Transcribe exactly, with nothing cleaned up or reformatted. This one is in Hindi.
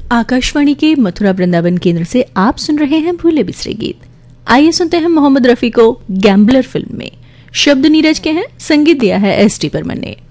आकाशवाणी के मथुरा वृंदावन केंद्र से आप सुन रहे हैं भूले बिसरे गीत। आइए सुनते हैं मोहम्मद रफी को गैम्बलर फिल्म में। शब्द नीरज के हैं, संगीत दिया है एस टी बर्मन ने।